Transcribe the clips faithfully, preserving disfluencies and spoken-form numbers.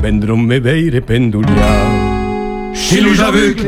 vendront-me veire penduliar. Si los aveugles,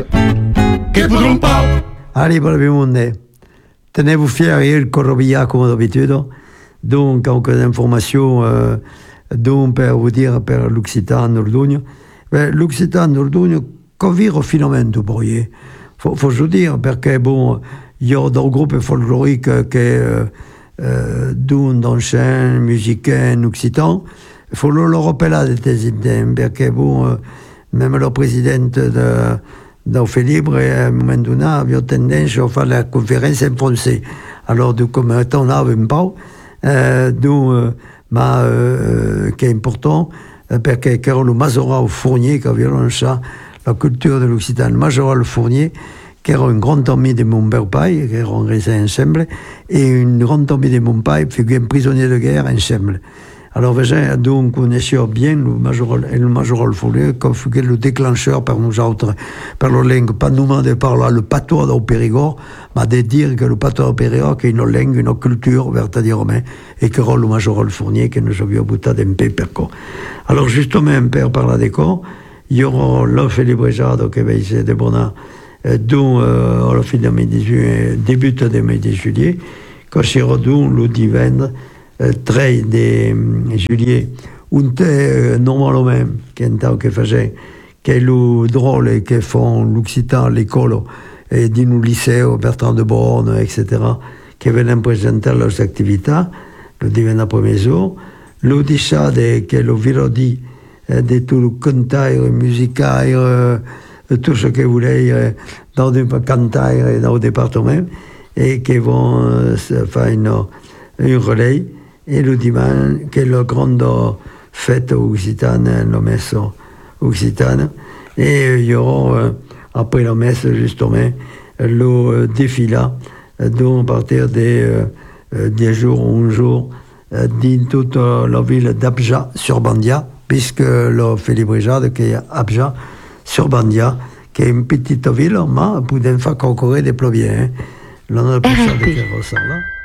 que podront pas. Allez, bravi monde, tenez-vous fiers, il corrobilla comme d'habitude. Donc, quelques informations, euh, donc, per vous dire, per l'Occitan d'Ordugno. Ben, l'Occitan d'Ordugno, convire finalement du bruit. Faut, faut je dire, perché, bon, il y a des groupes folkloriques qui, euh, euh, d'un d'anciens musiciens occidentaux. Il faut leur rappeler de tes idées, perché, bon, euh, même le président de, d'Offre Libre, à un moment donné, avait tendance à faire la conférence en français. Alors, du coup, maintenant, on avait un peu, euh, donc, euh, ma, euh, qui est important, euh, perché c'era le Majoral Fournier qui avait lancé la culture de l'Occitan. Le Majoral Fournier, qui era un grand ami de mon père, qui era restés ensemble, et une grande amie de mon père, qui fut un prisonnier de guerre ensemble. Alors, déjà, donc, on connaissait bien le Majoral, le Majoral Fournier, qui fut le déclencheur par nous autres, par le langue, pas nous de parler le patois au Périgord, mais de dire que le patois au Périgord, c'est une langue, une culture, vertadirement, et que era le Majoral Fournier, que nous avions buté d'un peu per quoi. Alors, justement, per parler de quoi, il y aura l'offre librejado qui va essayer de bonheur, dont, euh, à la fin de mai dix-huit, début de mai juillet, quand il y aura donc le divendres, Euh, tre de juillet, un te euh, normalement, qui est un temps que faisait, qui est le drôle que font l'Occitan à l'école, et dans le lycée, Bertrand de Borne, et cetera, qui viennent présenter leurs activités, le divendres premier jour, le dix-sept, qui est le vendredi, euh, de tout le cantaire, musicaire, euh, tout ce que vous voulez, euh, dans le cantaire et dans le département, et qui vont euh, faire une, une relais. Et le dimanche, qui est la grande fête occitane, la messe occitane. Et il y aura, euh, après la messe, justement, le euh, défilé, euh, donc à partir des euh, dix jours ou un jour, euh, dans toute euh, la ville d'Abja sur Bandia, puisque le Félibrejade, qui est Abja sur Bandia, qui est une petite ville, mais pour une fois qu'on courait des ploviers. Hein. L'on a plus ça de là.